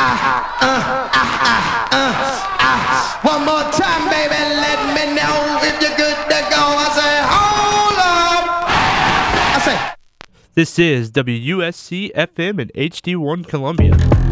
One more time, baby, let me know if you're good to go. I say, hold up. I say, This is WUSC FM in HD1 Columbia.